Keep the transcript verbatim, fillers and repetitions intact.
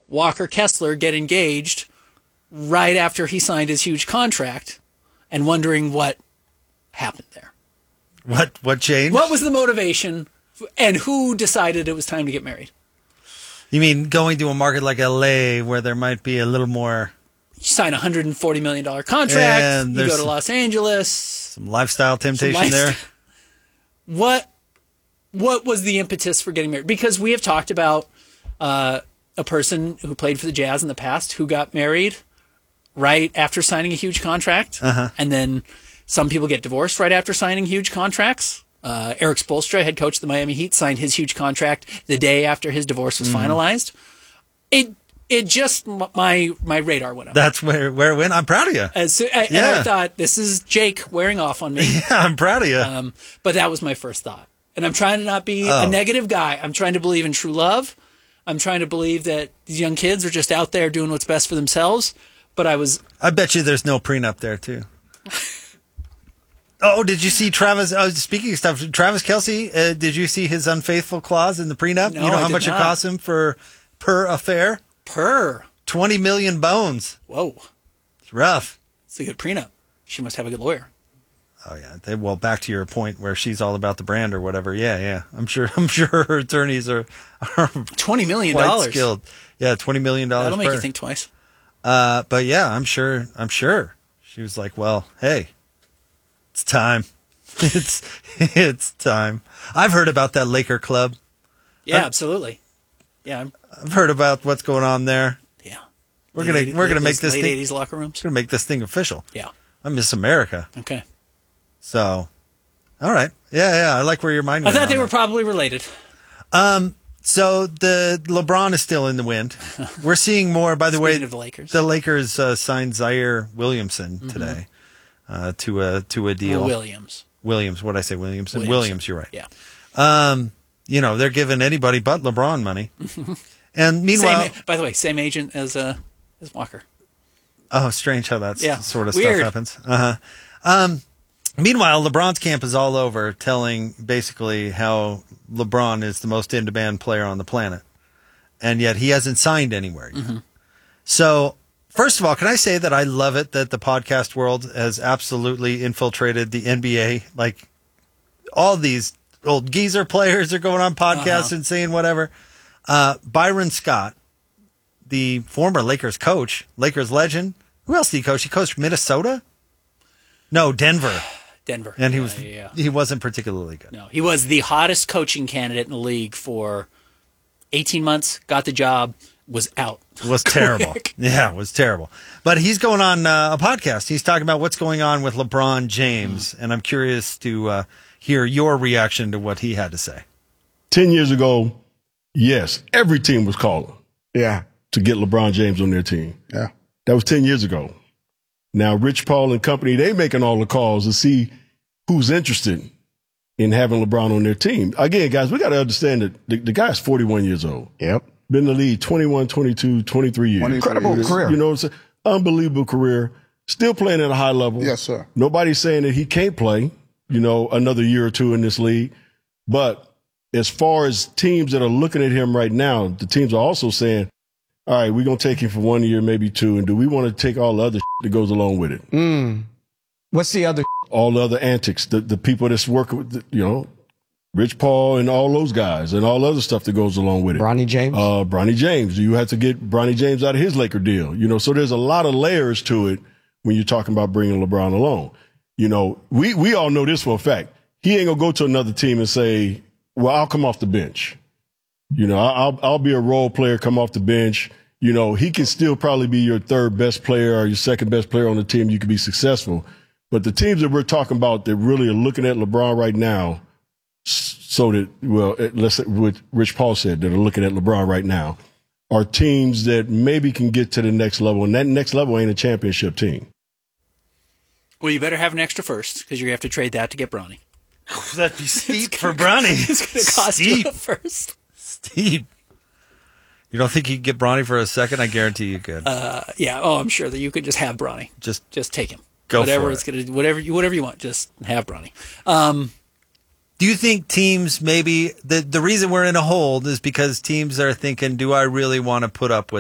Walker Kessler get engaged right after he signed his huge contract, and wondering what happened there. What what changed? What was the motivation, and who decided it was time to get married? You mean going to a market like L A where there might be a little more... You sign a one hundred forty million dollars contract, and you go to Los Angeles. Some lifestyle temptation some lifestyle. there. What what was the impetus for getting married? Because we have talked about uh, a person who played for the Jazz in the past who got married right after signing a huge contract. Uh-huh. And then some people get divorced right after signing huge contracts. Uh, Eric Spoelstra, head coach of the Miami Heat, signed his huge contract the day after his divorce was mm. finalized. It it just, my my radar went up. That's where, where it went. I'm proud of you. As, so, I, yeah. And I thought, this is Jake wearing off on me. Yeah, I'm proud of you. Um, but that was my first thought. And I'm trying to not be oh. a negative guy. I'm trying to believe in true love. I'm trying to believe that these young kids are just out there doing what's best for themselves. But I was... I bet you there's no prenup there, too. Oh, did you see Travis? Oh, speaking of stuff, Travis Kelce, uh, did you see his unfaithful clause in the prenup? No, you know I how did much not. it cost him for per affair? Per. twenty million bones. Whoa. It's rough. It's a good prenup. She must have a good lawyer. Oh, yeah. They, well, back to your point where she's all about the brand or whatever. Yeah, yeah. I'm sure I'm sure her attorneys are, are twenty million dollars. quite skilled. Yeah, twenty million dollars That'll make per. you think twice. Uh, but yeah, I'm sure. I'm sure. She was like, well, hey, it's time. It's it's time. I've heard about that Laker club. Yeah, I've, absolutely. Yeah, I'm, I've heard about what's going on there. Yeah, we're late gonna eighties, we're gonna late, make this late thing, eighties locker rooms. We're gonna make this thing official. Yeah, I miss America. Okay. So, all right. Yeah, yeah. I like where your mind I went. thought they that. were probably related. Um. So the LeBron is still in the wind. We're seeing more. By the way, of the Lakers, the Lakers uh, signed Zaire Williamson mm-hmm. today uh, to a to a deal. Or Williams. Williams. What did I say? Williamson. Williamson. Williams. You're right. Yeah. Um. You know they're giving anybody but LeBron money. And meanwhile, same, by the way, same agent as uh as Walker. Oh, strange how that yeah. sort of Weird. stuff happens. Uh huh. Um. Meanwhile, LeBron's camp is all over telling basically how LeBron is the most in-demand player on the planet. And yet he hasn't signed anywhere yet. Mm-hmm. So, first of all, can I say that I love it that the podcast world has absolutely infiltrated the N B A? Like, all these old geezer players are going on podcasts uh-huh. and saying whatever. Uh, Byron Scott, the former Lakers coach, Lakers legend. Who else did he coach? He coached Minnesota? No, Denver. Denver. And he yeah, was yeah, yeah. he wasn't particularly good. No, he was the hottest coaching candidate in the league for eighteen months, got the job, was out. It was terrible. Yeah, it was terrible. But he's going on uh, a podcast. He's talking about what's going on with LeBron James, mm. and I'm curious to uh, hear your reaction to what he had to say. Ten years ago, yes, every team was calling. Yeah. To get LeBron James on their team. Yeah. That was ten years ago. Now, Rich Paul and company, they making all the calls to see who's interested in having LeBron on their team. Again, guys, we got to understand that the, the guy's forty-one years old. Yep. Been in the league twenty-one, twenty-two, twenty-three years. Incredible years. career. You know what I'm saying? Unbelievable career. Still playing at a high level. Yes, sir. Nobody's saying that he can't play, you know, another year or two in this league. But as far as teams that are looking at him right now, the teams are also saying, all right, we're going to take him for one year, maybe two, and do we want to take all the other that goes along with it? Mm. What's the other? All the other antics, the, the people that's working with, the, you know, Rich Paul and all those guys and all other stuff that goes along with it. Bronny James? Uh, Bronny James. You have to get Bronny James out of his Laker deal. You know, so there's a lot of layers to it when you're talking about bringing LeBron along. You know, we, we all know this for a fact. He ain't going to go to another team and say, well, I'll come off the bench. You know, I'll, I'll be a role player, come off the bench. You know, he can still probably be your third best player or your second best player on the team. You could be successful. But the teams that we're talking about that really are looking at LeBron right now, so that, well, let's say what Rich Paul said, that are looking at LeBron right now, are teams that maybe can get to the next level. And that next level ain't a championship team. Well, you better have an extra first because you're going to have to trade that to get Bronny. That'd be steep for Bronny. It's going to cost steep. you a first. Steep. You don't think you could get Bronny for a second? I guarantee you could. Uh, yeah. Oh, I'm sure that you could just have Bronny. Just, just take him. Go whatever for it's it. gonna do, whatever you whatever you want. Just have Bronny. Um, do you think teams maybe the the reason we're in a hold is because teams are thinking, do I really want to put up with